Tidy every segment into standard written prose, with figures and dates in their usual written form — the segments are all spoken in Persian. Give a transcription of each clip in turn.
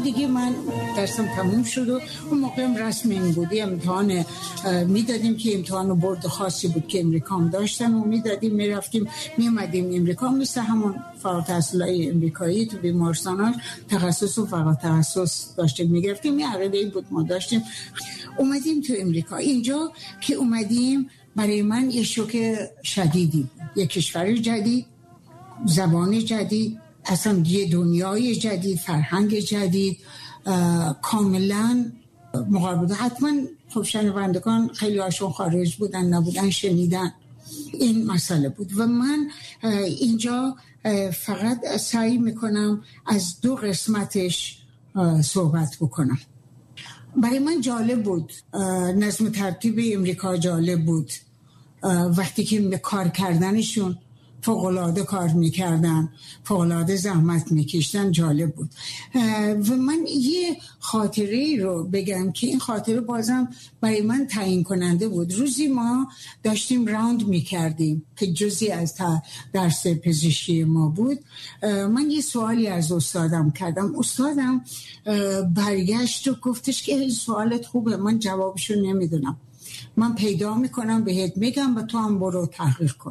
دیگه من درسم تموم شد و اون موقع رسم این بودی امتحان میدادیم که امتحان برد خاصی بود که امریکا داشتن و میدادیم میرفتیم میومدیم امریکا مثل همون فارغ التحصیلای امریکایی تو بیمارستاناش تخصص و فقط تخصص داشتیم میگرفتیم. یه عقیده بود ما داشتیم. اومدیم تو امریکا. اینجا که اومدیم برای من یه شوک شدیدی بود. یه کشور جدید، زبان جدید، اصلا یه دنیای جدید، فرهنگ جدید، کاملا مقابل. حتما خب شنوندگان خیلی هاشون خارج بودن نبودن شنیدن این مسئله بود و من اینجا فقط سعی میکنم از دو قسمتش صحبت بکنم. برای من جالب بود، نظم ترتیب امریکا جالب بود. وقتی که به کار کردنشون فوق‌العاده کار میکردن، فوق‌العاده زحمت میکشتن، جالب بود. و من یه خاطره رو بگم که این خاطره بازم برای من تعیین کننده بود. روزی ما داشتیم راوند میکردیم که جزئی از درس پزشکی ما بود. من یه سوالی از استادم کردم. استادم برگشت و گفتش که این سوالت خوبه، من جوابشو نمیدونم، من پیدا میکنم بهت میگم و تو هم برو تحقیق کن.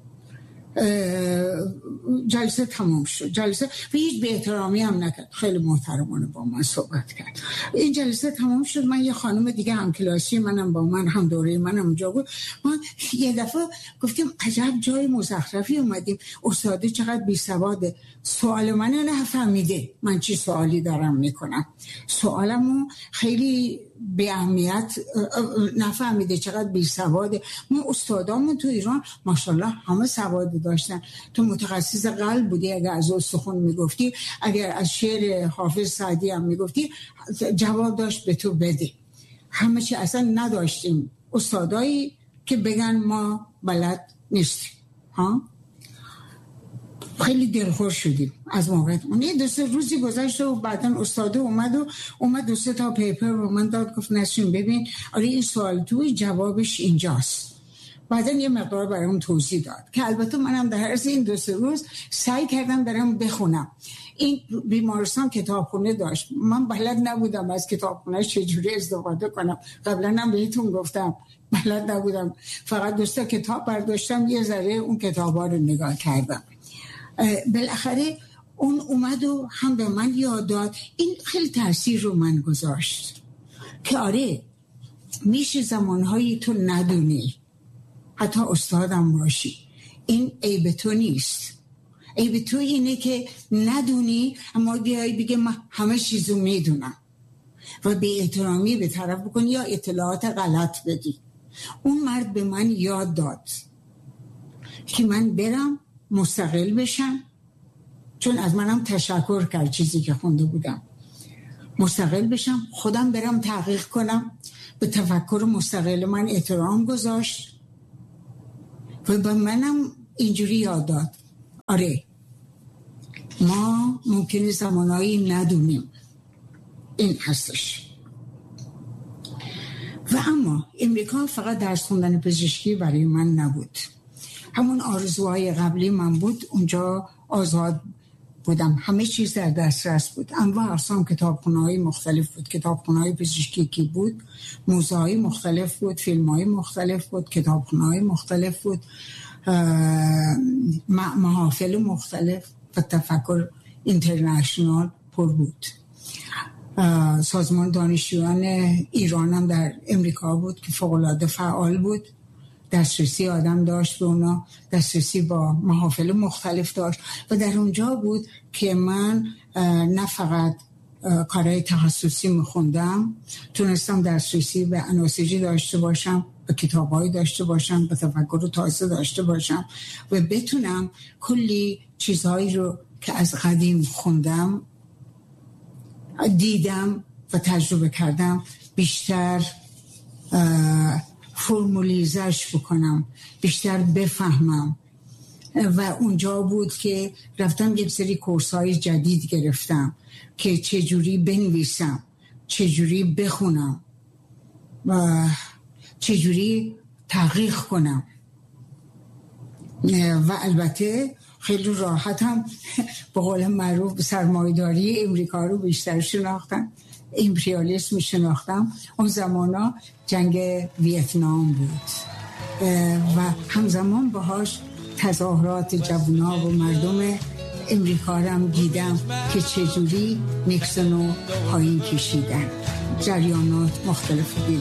جلسه تمام شد. جلسه و هیچ به احترامی هم نکرد، خیلی محترمانه با من صحبت کرد. این جلسه تمام شد. من یه خانم دیگه هم کلاسی منم با من هم دوره منم اونجا بود. ما یه دفعه گفتیم عجب جای مزخرفی اومدیم، استاد چقدر بی سواده. سوال منو نفهمیده من چی سوالی دارم میکنم، سوالمو خیلی بی اهمیت نفهمیده، چقدر بی سواده. ما استادامون تو ایران ماشاءالله همه سواد داشتن. تو متخصص قلب بودی، اگر از استخوان میگفتی، اگر از شعر حافظ سعدی هم میگفتی، جواب داشت به تو بده. همه چی اصلا نداشتیم استادایی که بگن ما بلد نیستیم. ها خیلی دلخور شدیم از موقعیت. یه دو سه روزی گذشت و بعدن استاد اومد دو سه تا پیپر رو من داد، گفت نسرین ببین آره این سوال توی جوابش اینجاست. بعدن یه مقدار برام توضیح داد که البته منم در عرض این دو سه روز سعی کردم برام بخونم. این بیمارستان کتابخونه داشت، من بلد نبودم از کتابخونه چجوری استفاده کنم. قبلا هم بهتون گفتم بلد نبودم، فقط دو تا کتاب برداشتم، یه ذره اون کتابا رو نگاه کردم. بالاخره اون اومد و هم به من یاد داد. این خیلی تاثیر رو من گذاشت که آره میشه زمانهایی تو ندونی، حتی استادم باشی، این عیب تو نیست. عیب تو اینه که ندونی اما بیایی بگه من همه چیزو میدونم و به احترامی به طرف بکنی یا اطلاعات غلط بدی. اون مرد به من یاد داد که من برم مستقل بشم، چون از منم تشکر کرد چیزی که خونده بودم، مستقل بشم، خودم برم تحقیق کنم. به تفکر مستقل من احترام گذاشت و به منم اینجوری یاد داد آره ما ممکنه زمانهایی ندونیم، این هستش. و اما امریکا فقط درس خوندن پزشکی برای من نبود، همون آرزوهای قبلی من بود. اونجا آزاد بودم، همه چیز در دسترس بود، انواع اقسام کتابخونه‌های مختلف بود، کتابخونه‌های پزشکی که بود، موزه‌های مختلف بود، فیلم‌های مختلف بود، کتابخونه‌های مختلف بود، محافل مختلف و تفکر اینترنشنال پر بود. سازمان دانشجویان ایران هم در امریکا بود که فوق‌العاده فعال بود، دسترسی آدم داشت به اونا، دسترسی با محافل مختلف داشت و در اونجا بود که من نه فقط کارهای تخصصی میخوندم، تونستم دسترسی به اناسیجی داشته باشم، به کتابایی داشته باشم، به تفکر تازه داشته باشم و بتونم کلی چیزهایی رو که از قدیم خوندم، دیدم و تجربه کردم بیشتر فرمولیزش بکنم، بیشتر بفهمم. و اونجا بود که رفتم یک سری کورس‌های جدید گرفتم که چجوری بنویسم، چجوری بخونم و چجوری تحقیق کنم. و البته خیلی راحتم به قول معروف سرمایه‌داری امریکا رو بیشتر شناختم، امپریالیسم شناختم. اون زمانا جنگ ویتنام بود و همزمان باهاش تظاهرات جوونا و مردم امریکا رو هم دیدم که چجوری نیکسون رو پایین کشیدن، جریانات مختلف دیدم.